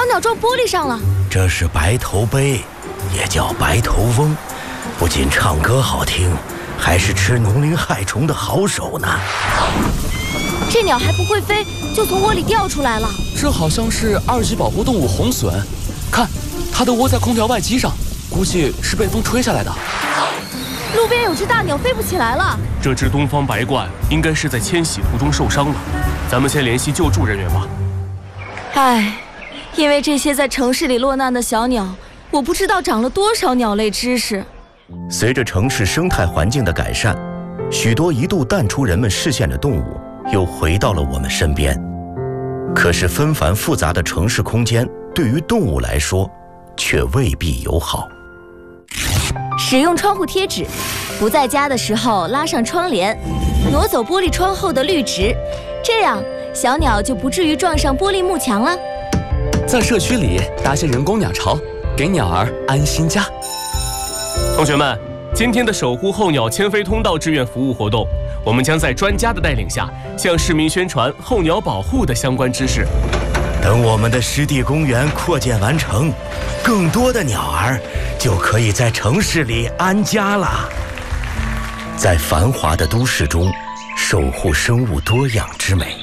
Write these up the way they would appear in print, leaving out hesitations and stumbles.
鸟撞玻璃上了。 这是白头杯，也叫白头翁，不仅唱歌好听，还是吃农灵害虫的好手呢。 这鸟还不会飞，就从窝里掉出来了。 这好像是2级保护动物红隼，看，它的窝在空调外机上，估计是被风吹下来的。 路边有只大鸟飞不起来了。 这只东方白鹳应该是在迁徙途中受伤了，咱们先联系救助人员吧。 唉，因为这些在城市里落难的小鸟，我不知道长了多少鸟类知识。 随着城市生态环境的改善，许多一度淡出人们视线的动物又回到了我们身边。可是纷繁复杂的城市空间对于动物来说却未必友好。 使用窗户贴纸，不在家的时候拉上窗帘，挪走玻璃窗后的绿植，这样小鸟就不至于撞上玻璃幕墙了。 在社区里搭些人工鸟巢，给鸟儿安心家。 同学们，今天的守护候鸟迁飞通道志愿服务活动，我们将在专家的带领下，向市民宣传候鸟保护的相关知识。 等我们的湿地公园扩建完成，更多的鸟儿就可以在城市里安家了。在繁华的都市中，守护生物多样之美。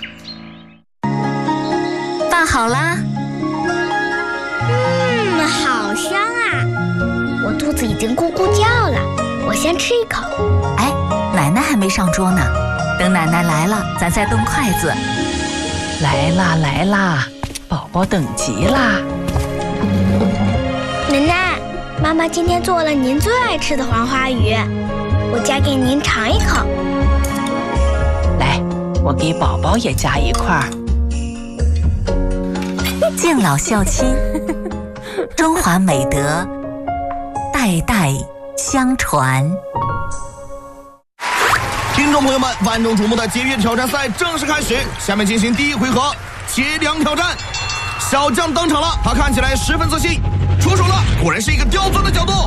饭好啦。 好香啊！我肚子已经咕咕叫了，我先吃一口。 哎，奶奶还没上桌呢，等奶奶来了，咱再动筷子。 来啦来啦，宝宝等急啦！ 奶奶，妈妈今天做了您最爱吃的黄花鱼，我夹给您尝一口。 来，我给宝宝也夹一块儿。 敬老孝亲，中华美德代代相传。 听众朋友们，万众瞩目的节约挑战赛正式开始，下面进行第一回合节粮挑战。小将登场了，他看起来十分自信，出手了，果然是一个刁钻的角度。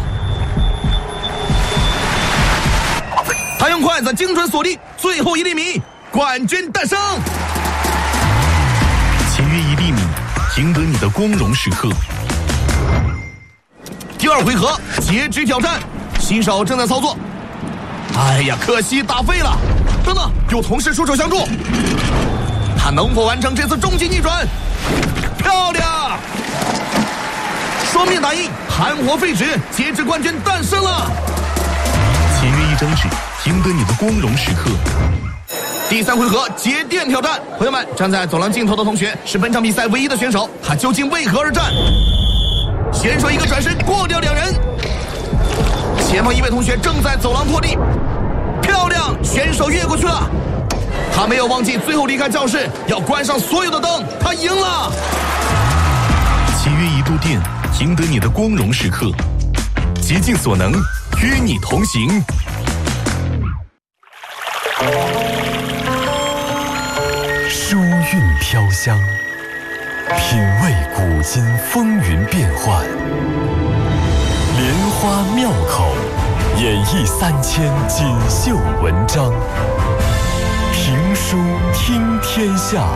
他用筷子精准锁定最后1厘米，冠军诞生。 节约1厘米，赢得你的光荣时刻。 第二回合截肢挑战，新手正在操作。哎呀，可惜打废了！等等，有同事出手相助，他能否完成这次终极逆转？漂亮！双面打印，含活废纸，截肢冠军诞生了！ 节约1张纸，赢得你的光荣时刻。 第3回合节电挑战，朋友们，站在走廊尽头的同学是本场比赛唯一的选手，他究竟为何而战？选手一个转身过掉2人，前方一位同学正在走廊拖地，漂亮，选手越过去了，他没有忘记最后离开教室要关上所有的灯，他赢了。 节约1度电，赢得你的光荣时刻。竭尽所能，与你同行。 书韵飘香，品味古今风云变幻，莲花妙口，演绎3000锦绣文章。评书听天下。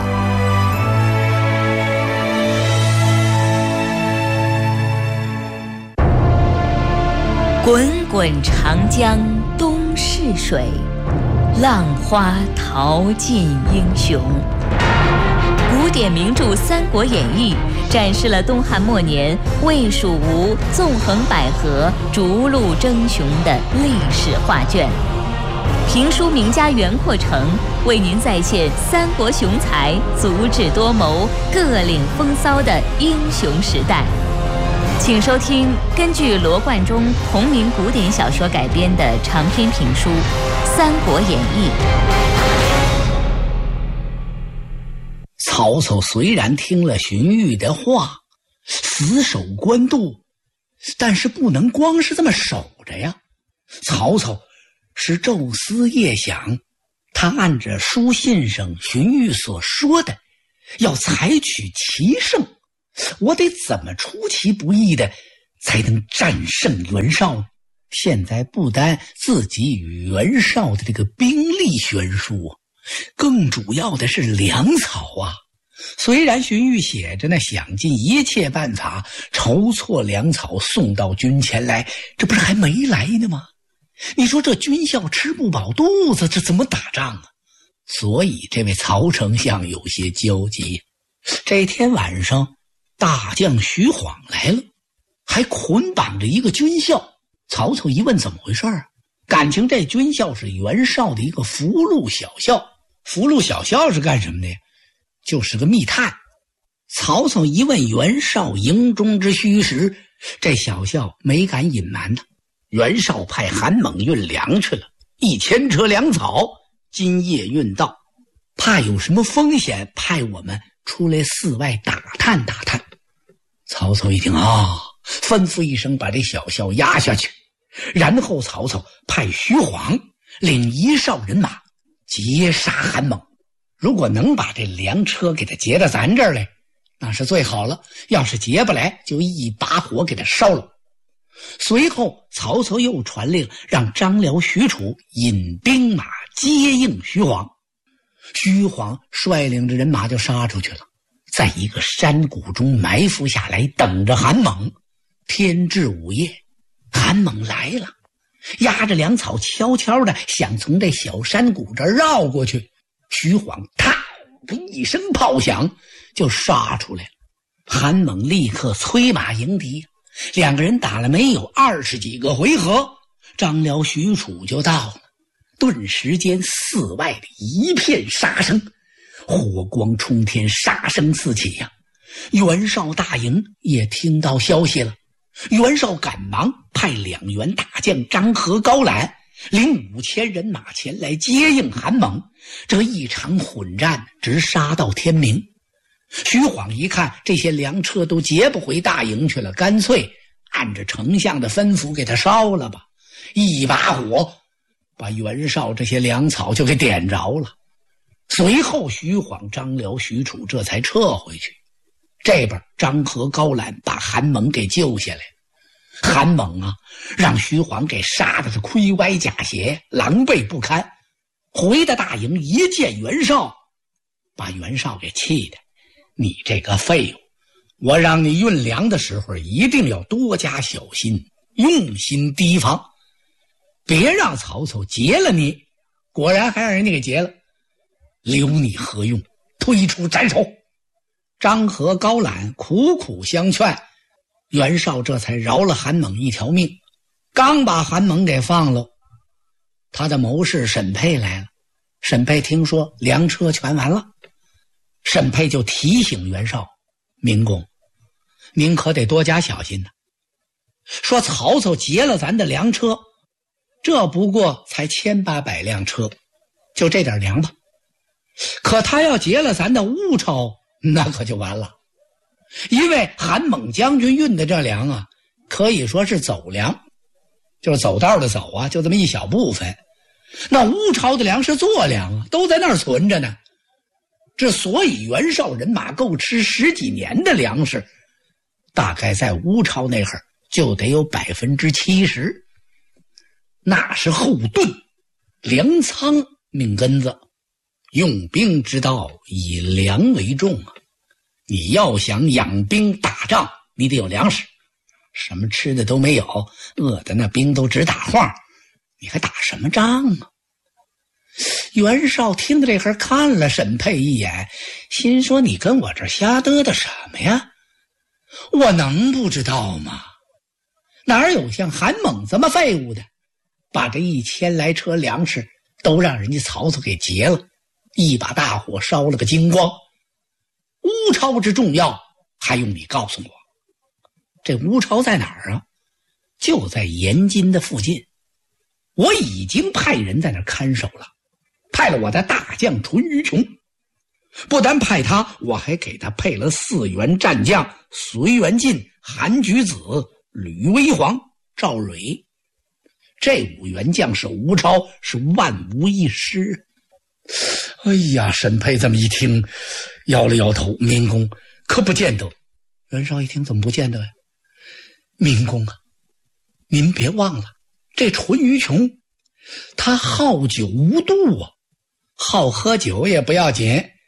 滚滚长江东逝水，浪花淘尽英雄。古典名著《三国演义》展示了东汉末年魏、蜀、吴纵横捭阖、逐鹿争雄的历史画卷。评书名家袁阔成为您再现三国雄才足智多谋、各领风骚的英雄时代。请收听根据罗贯中同名古典小说改编的长篇评书《三国演义》。 曹操虽然听了荀彧的话，死守官渡，但是不能光是这么守着呀。曹操是昼思夜想，他按着书信上荀彧所说的，要采取奇胜。我得怎么出其不意的才能战胜袁绍呢？现在不单自己与袁绍的这个兵力悬殊，更主要的是粮草啊。 虽然荀彧写着呢，想尽一切办法筹措粮草送到军前来，这不是还没来呢吗？你说这军校吃不饱肚子，这怎么打仗啊？所以这位曹丞相有些焦急。这天晚上，大将徐晃来了，还捆绑着一个军校。曹操一问怎么回事啊？感情这军校是袁绍的一个俘虏小校。俘虏小校是干什么的呀？就是个密探。曹操一问袁绍营中之虚实，这小校没敢隐瞒呢。袁绍派韩猛运粮去了，1000车粮草，今夜运到，怕有什么风险，派我们出来寺外打探打探。曹操一听吩咐一声把这小校押下去，然后曹操派徐晃领1哨人马截杀韩猛。如果能把这粮车给他截到咱这儿来，那是最好了，要是截不来，就一把火给他烧了。随后曹操又传令让张辽、许褚引兵马接应徐晃。徐晃率领着人马就杀出去了，在一个山谷中埋伏下来，等着韩猛。天至午夜，韩猛来了，压着粮草悄悄的想从这小山谷这儿绕过去。徐晃啪的一声炮响就杀出来了。韩猛立刻催马迎敌，两个人打了没有20几个回合，张辽、许褚就到了。顿时间寺外的一片杀声，火光冲天，杀声四起呀。袁绍大营也听到消息了，袁绍赶忙派2员大将张合、高览领5000人马前来接应韩猛。这一场混战直杀到天明。徐晃一看这些粮车都劫不回大营去了，干脆按着丞相的吩咐给他烧了吧。一把火把袁绍这些粮草就给点着了。随后徐晃、张辽、许褚这才撤回去。这边张合、高览把韩猛给救下来。韩猛让徐晃给杀的是盔歪甲斜，狼狈不堪。回到大营一见袁绍，把袁绍给气的，你这个废物，我让你运粮的时候一定要多加小心，用心提防，别让曹操劫了你。果然还让人家给劫了，留你何用？推出斩首。张合、高览苦苦相劝，袁绍这才饶了韩猛一条命。刚把韩猛给放了，他的谋士沈佩来了。沈佩听说粮车全完了，沈佩就提醒袁绍：明公，您可得多加小心呢。说曹操劫了咱的粮车，这不过才1800辆车，就这点粮吧。可他要劫了咱的乌钞，那可就完了。因为韩猛将军运的这粮可以说是走粮，就是走道的走就这么一小部分。那乌钞的粮是做粮都在那儿存着呢。之所以袁绍人马够吃10几年的粮食，大概在乌钞那会儿就得有70%，那是后盾、粮仓、命根子。用兵之道以粮为重你要想养兵打仗，你得有粮食，什么吃的都没有，饿的那兵都直打晃，你还打什么仗袁绍听到这会儿看了沈佩一眼，心说你跟我这瞎嘚嘚什么呀？我能不知道吗？哪有像韩猛这么废物的，把这1000来车粮食都让人家曹操给劫了，一把大火烧了个精光。乌钞之重要还用你告诉我？这乌钞在哪儿就在延津的附近，我已经派人在那儿看守了，派了我的大将淳于琼。不但派他，我还给他配了4员战将：隋元进、韩举子、吕威煌、赵蕊。这5员将士吴超是万无一失。哎呀，沈佩这么一听，摇了摇头：明公可不见得。袁绍一听，怎么不见得呀？明公您别忘了，这淳于琼他好酒无度好喝酒也不要紧，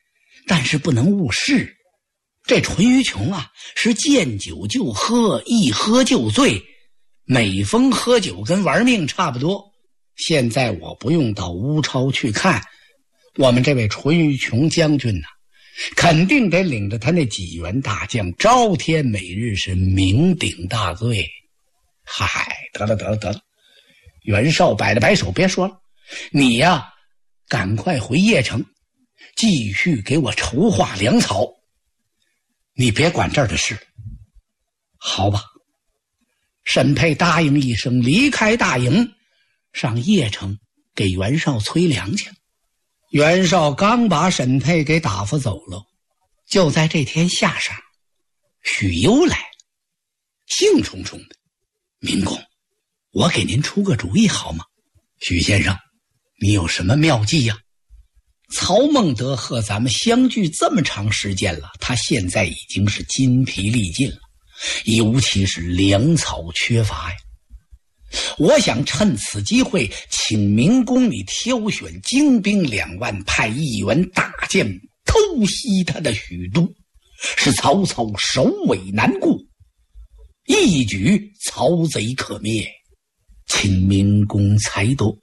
但是不能误事。这淳于琼啊，是见酒就喝，一喝就醉，每逢喝酒跟玩命差不多。现在我不用到乌超去看，我们这位淳于琼将军啊，肯定得领着他那几员大将，朝天每日是酩酊大醉。嗨，得了，袁绍摆了摆手，别说了，你呀，赶快回邺城，继续给我筹划粮草，你别管这儿的事。好吧。沈佩答应一声，离开大营，上邺城给袁绍催粮去了。袁绍刚把沈佩给打发走了，就在这天下晌，许攸来了，兴冲冲的：“明公，我给您出个主意好吗？”“许先生，你有什么妙计呀？”“曹孟德和咱们相聚这么长时间了，他现在已经是筋疲力尽了，尤其是粮草缺乏呀。我想趁此机会，请明公你挑选精兵2万，派1员大将偷袭他的许都，使曹操首尾难顾，一举曹贼可灭，请明公裁夺。”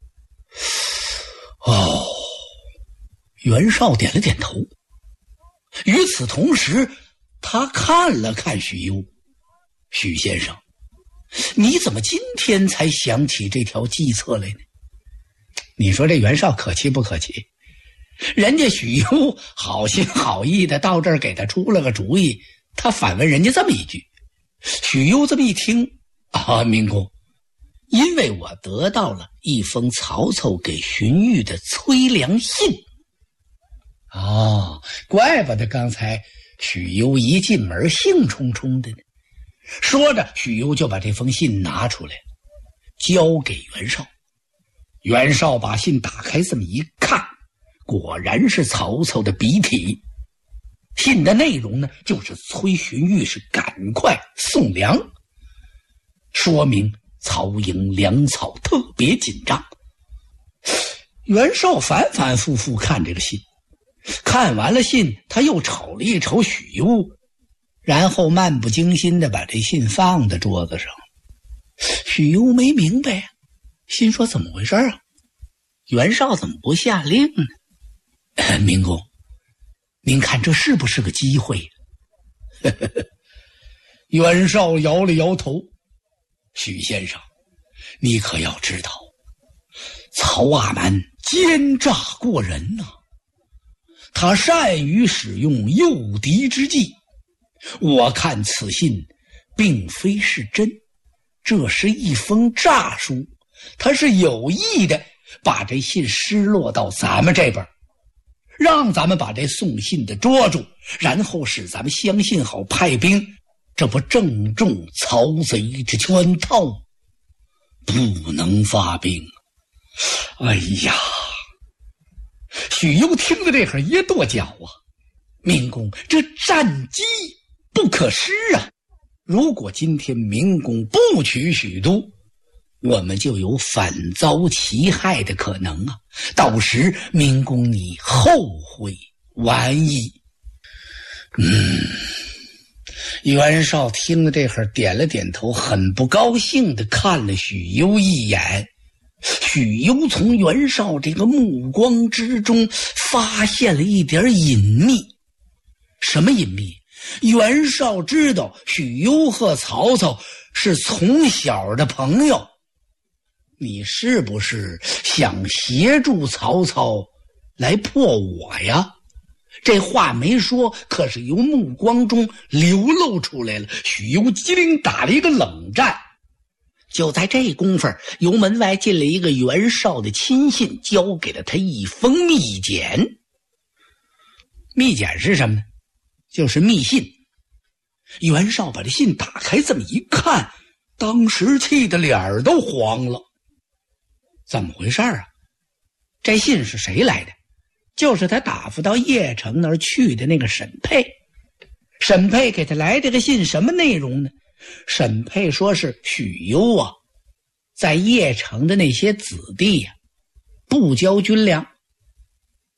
哦，袁绍点了点头。与此同时，他看了看许攸：“许先生，你怎么今天才想起这条计策来呢？”你说这袁绍可气不可气？人家许攸好心好意的到这儿给他出了个主意，他反问人家这么一句。许攸这么一听：“啊，明公，因为我得到了一封曹操给荀彧的催粮信。”哦，怪不得刚才许攸一进门兴冲冲的呢。说着，许攸就把这封信拿出来，交给袁绍。袁绍把信打开，这么一看，果然是曹操的笔体。信的内容呢，就是催荀彧是赶快送粮，说明曹营粮草特别紧张。袁绍反反复复看这个信，看完了信，他又瞅了一瞅许攸，然后漫不经心地把这信放在桌子上。许攸没明白呀，心说怎么回事啊？袁绍怎么不下令呢？明公，您看这是不是个机会？袁绍摇了摇头：“许先生，你可要知道，曹阿瞒奸诈过人啊，他善于使用诱敌之计。我看此信并非是真，这是一封诈书，他是有意的把这信失落到咱们这边，让咱们把这送信的捉住，然后使咱们相信好派兵，这不正中曹贼之圈套，不能发兵。”哎呀，许攸听了这会儿也跺脚啊！明公，这战机不可失啊！如果今天明公不取许都，我们就有反遭其害的可能啊！到时明公你后悔晚矣。袁绍听了这会儿点了点头，很不高兴地看了许攸一眼。许攸从袁绍这个目光之中发现了一点隐秘。什么隐秘？袁绍知道许攸和曹操是从小的朋友，你是不是想协助曹操来破我呀？这话没说，可是由目光中流露出来了。许攸机灵打了一个冷战。就在这功夫，由门外进了一个袁绍的亲信，交给了他一封密简。密简是什么呢？就是密信。袁绍把这信打开，这么一看，当时气得脸儿都黄了。怎么回事啊？这信是谁来的？就是他打发到邺城那儿去的那个沈佩。沈佩给他来这个信什么内容呢？沈佩说是许攸啊，在邺城的那些子弟呀，不交军粮，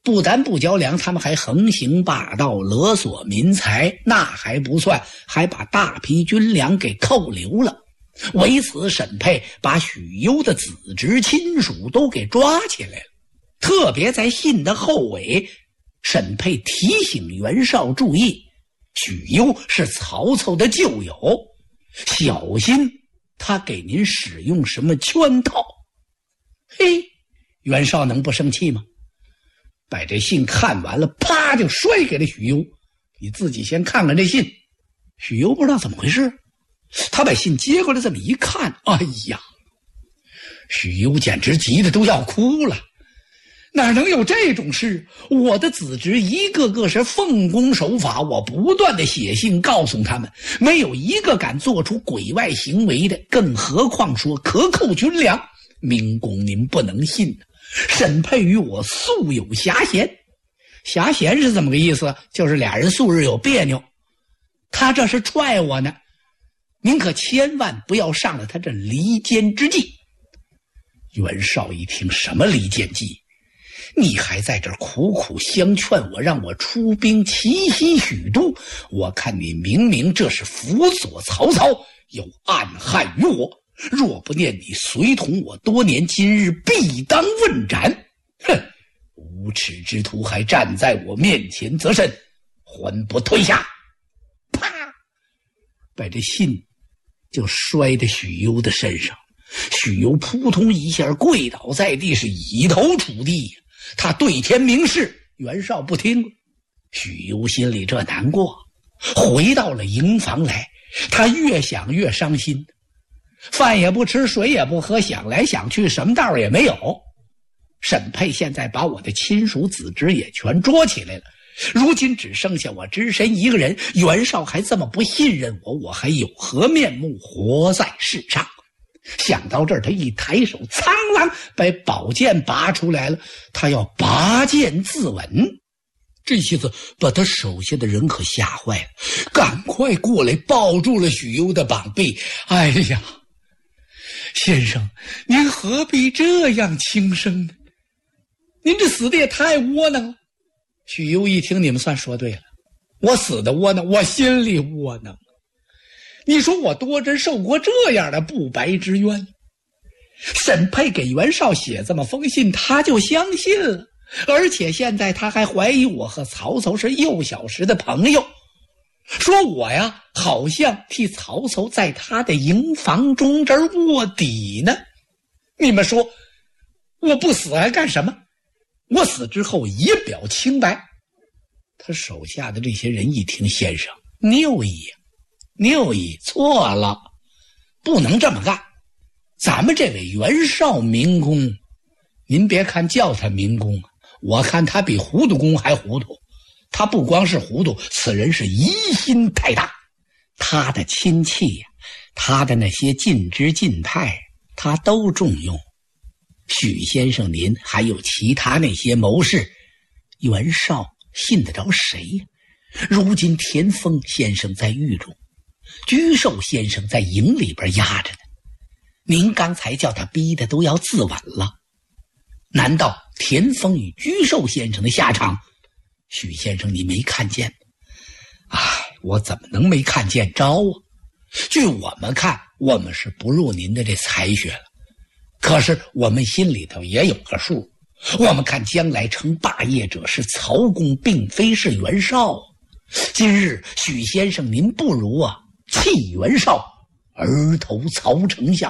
不但不交粮，他们还横行霸道，勒索民财。那还不算，还把大批军粮给扣留了。为此，沈佩把许攸的子侄亲属都给抓起来了。特别在信的后尾，沈佩提醒袁绍注意，许攸是曹操的旧友，小心他给您使用什么圈套。嘿，袁绍能不生气吗？把这信看完了，啪就摔给了许攸。你自己先看看这信。许攸不知道怎么回事，他把信接过来这么一看，哎呀，许攸简直急得都要哭了。哪能有这种事？我的子侄一个个是奉公守法，我不断的写信告诉他们，没有一个敢做出鬼外行为的，更何况说克扣军粮。明公您不能信啊，沈佩与我素有瑕嫌。瑕嫌是怎么个意思？就是俩人素日有别扭，他这是踹我呢，您可千万不要上了他这离间之计。袁绍一听，什么离间计？你还在这儿苦苦相劝我，让我出兵奇袭许都，我看你明明这是辅佐曹操，有暗害于我。若不念你随同我多年，今日必当问斩。哼，无耻之徒还站在我面前则甚，还不退下！啪，把这信就摔在许攸的身上。许攸扑通一下跪倒在地，是以头触地。他对天明誓，袁绍不听。许攸心里这难过，回到了营房来，他越想越伤心。饭也不吃，水也不喝，想来想去什么道也没有。沈佩现在把我的亲属子侄也全捉起来了，如今只剩下我只身一个人，袁绍还这么不信任我，我还有何面目活在世上？想到这儿，他一抬手，苍啷把宝剑拔出来了，他要拔剑自刎。这些子把他手下的人可吓坏了，赶快过来抱住了许攸的膀臂。哎呀，先生，您何必这样轻生呢？您这死的也太窝囊了。许攸一听，你们算说对了，我死的窝囊，我心里窝囊。你说我多真受过这样的不白之冤？沈佩给袁绍写这么封信，他就相信了，而且现在他还怀疑我和曹操是幼小时的朋友，说我呀好像替曹操在他的营房中这儿卧底呢。你们说我不死还干什么？我死之后以表清白。他手下的这些人一听，先生谬意错了，不能这么干。咱们这位袁绍明公，您别看叫他明公，我看他比糊涂公还糊涂。他不光是糊涂，此人是疑心太大。他的亲戚呀，他的那些近支近派，他都重用。许先生您还有其他那些谋士，袁绍信得着谁呀？如今田丰先生在狱中，居寿先生在营里边压着呢，您刚才叫他逼得都要自刎了。难道田丰与居寿先生的下场，许先生你没看见吗？哎，我怎么能没看见着啊？据我们看，我们是不入您的这才学了，可是我们心里头也有个数。我们看将来成霸业者是曹公，并非是袁绍。今日许先生您不如弃袁绍而投曹丞相。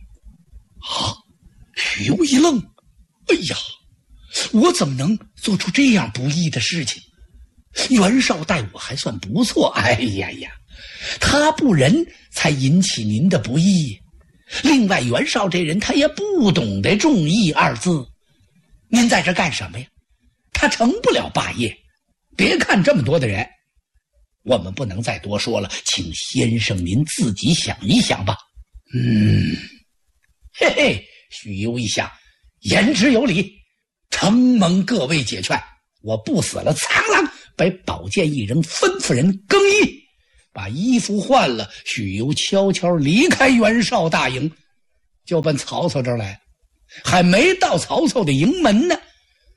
许攸一愣，哎呀，我怎么能做出这样不义的事情？袁绍待我还算不错，哎呀呀，他不仁才引起您的不义。另外袁绍这人他也不懂得重义二字，您在这干什么呀？他成不了霸业。别看这么多的人，我们不能再多说了，请先生您自己想一想吧。嘿嘿，许攸一想，言之有理，承蒙各位解劝，我不死了，苍啷把宝剑一扔，吩咐人更衣，把衣服换了。许攸悄悄离开袁绍大营，就奔曹操这儿来，还没到曹操的营门呢，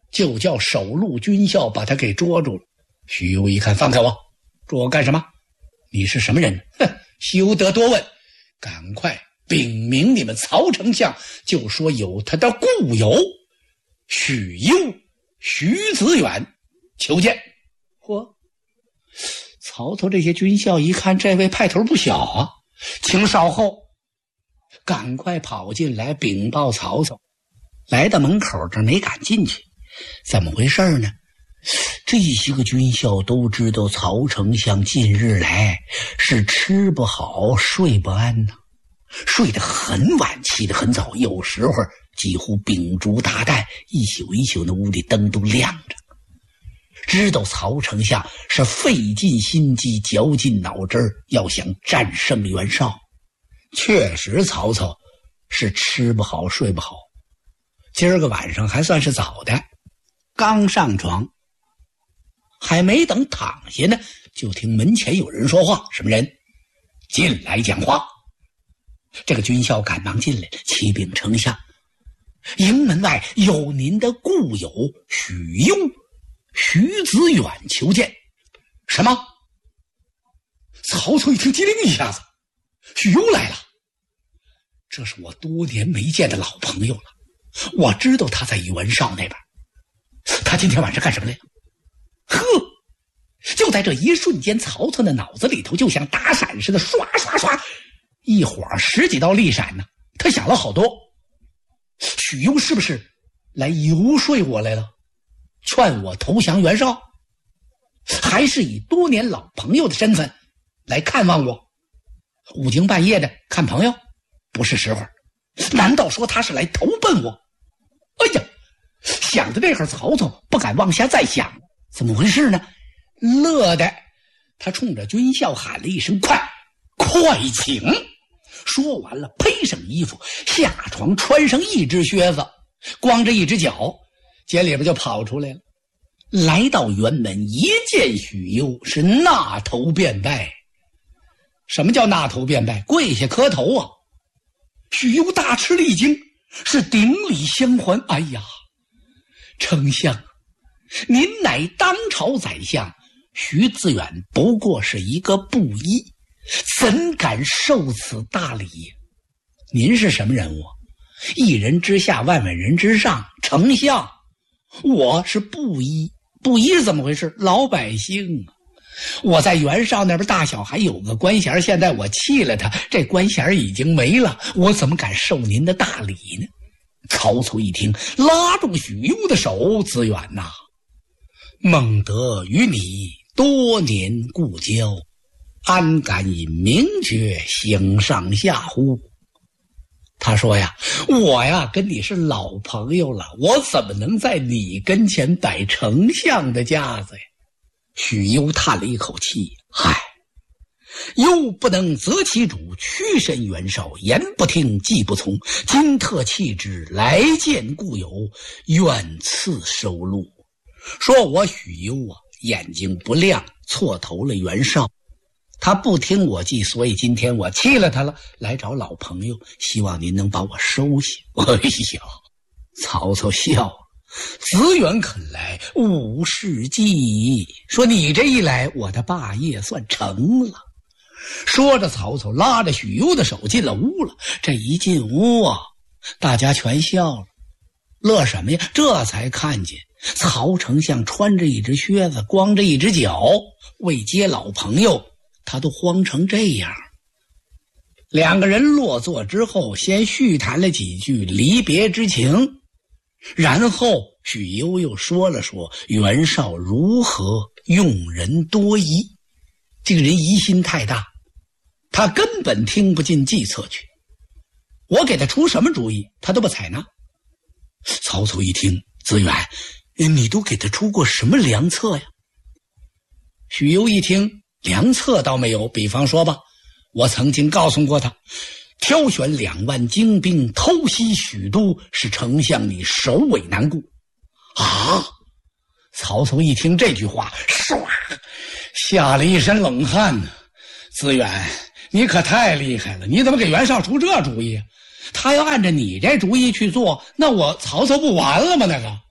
就叫守路军校把他给捉住了。许攸一看，放开我，捉我干什么？你是什么人？哼，休得多问，赶快禀明你们曹丞相，就说有他的故友许攸、徐子远求见。嚯！曹操这些军校一看，这位派头不小啊，请稍后，赶快跑进来禀报曹操。来到门口这没敢进去，怎么回事呢？这些个军校都知道曹丞相近日来是吃不好睡不安呐，睡得很晚，起得很早，有时候几乎秉烛达旦，一宿一宿的屋里灯都亮着。知道曹丞相是费尽心机绞尽脑汁要想战胜袁绍，确实曹操是吃不好睡不好。今儿个晚上还算是早的，刚上床还没等躺下呢，就听门前有人说话。什么人？进来讲话。这个军校赶忙进来，启禀丞相，营门外有您的故友许攸、徐子远求见。什么？曹操一听，机灵一下子，许攸来了，这是我多年没见的老朋友了，我知道他在袁绍那边。他今天晚上干什么来了？呵，就在这一瞬间，曹操的脑子里头就像打闪似的，刷刷刷，一会儿10几道利闪呢。他想了好多，许攸是不是来游说我来了，劝我投降袁绍，还是以多年老朋友的身份来看望我？5更半夜的看朋友，不是时候。难道说他是来投奔我？哎呀，想到这会儿，曹操不敢往下再想，怎么回事呢？乐的他冲着军校喊了一声，快请。说完了，披上衣服下床，穿上一只靴子，光着一只脚，街里边就跑出来了。来到辕门，一见许攸，是纳头便拜。什么叫纳头便拜？跪下磕头啊！许攸大吃了一惊，是顶礼相还。哎呀，丞相，您乃当朝宰相，徐子远不过是一个布衣，怎敢受此大礼？您是什么人物？一人之下，万万人之上，丞相。我是布衣，布衣是怎么回事？老百姓啊！我在袁绍那边大小还有个官衔，现在我弃了他，这官衔已经没了，我怎么敢受您的大礼呢？曹操一听，拉住许攸的手，子远呐，孟德与你多年故交，安敢以明爵行上下乎？他说呀，我呀跟你是老朋友了，我怎么能在你跟前摆丞相的架子呀？许攸叹了一口气，唉，又不能择其主，屈身袁绍，言不听，计不从，今特弃之来见故友，愿赐收录。说我许攸啊，眼睛不亮，错投了袁绍，他不听我计，所以今天我弃了他了，来找老朋友，希望您能把我收下。哎呀，曹操笑了，子远肯来，无事计。说你这一来，我的霸业算成了。说着，曹操拉着许攸的手进了屋了。这一进屋啊，大家全笑了，乐什么呀？这才看见曹丞相穿着一只靴子，光着一只脚，为接老朋友，他都慌成这样。两个人落座之后，先叙谈了几句离别之情，然后许攸又说了说袁绍如何用人多疑，这个人疑心太大，他根本听不进计策去，我给他出什么主意他都不采纳。曹操一听，子远，你都给他出过什么良策呀？许攸一听，良策倒没有，比方说吧，我曾经告诉过他，挑选2万精兵偷袭许都，是丞相你首尾难顾啊！曹操一听这句话，唰，下了一身冷汗呢。子远，你可太厉害了，你怎么给袁绍出这主意？他要按照你这主意去做，那我曹操不完了吗？那个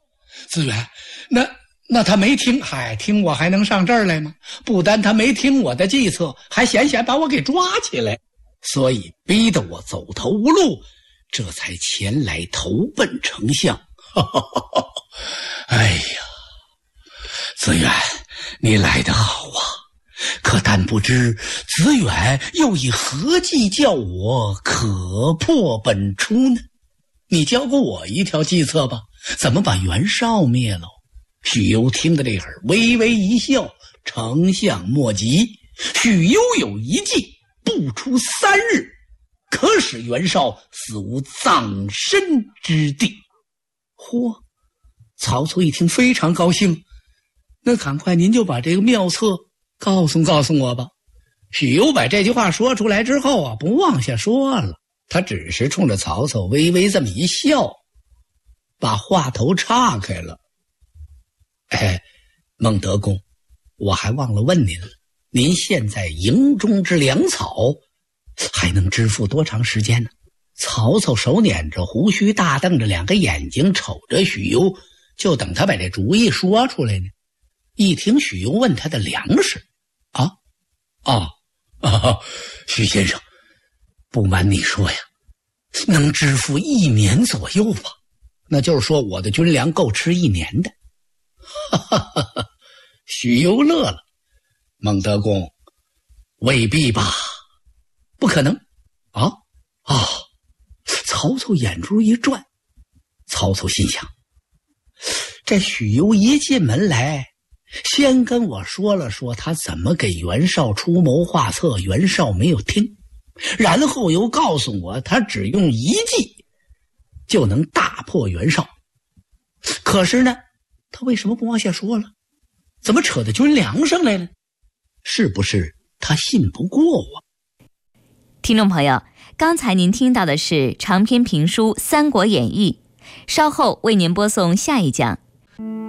资源，那他没听，听我还能上这儿来吗？不单他没听我的计策，还险把我给抓起来，所以逼得我走投无路，这才前来投奔丞相。哎呀，子远，你来得好啊！可但不知子远又以何计叫我可破本初呢？你教过我一条计策吧，怎么把袁绍灭了？许攸听得这会儿微微一笑，丞相莫急，许攸有一计，不出3日，可使袁绍死无葬身之地。嚯！曹操一听非常高兴，那赶快您就把这个妙策告诉我吧。许攸把这句话说出来之后啊，不往下说了，他只是冲着曹操微微这么一笑，把话头岔开了。孟德公，我还忘了问您了，您现在营中之粮草还能支付多长时间呢？曹操手捻着胡须，大瞪着2个眼睛瞅着许攸，就等他把这主意说出来呢。一听许攸问他的粮食，许先生，不瞒你说呀，能支付1年左右吧。那就是说我的军粮够吃1年的。许攸乐了，孟德公，未必吧？不可能啊！曹操眼珠一转，曹操心想，这许攸一进门来，先跟我说了说他怎么给袁绍出谋划策，袁绍没有听，然后又告诉我他只用一计就能大破袁绍。可是呢，他为什么不往下说了？怎么扯到军粮上来了？是不是他信不过我？ 听众朋友，刚才您听到的是长篇评书《三国演义》，稍后为您播送下一讲。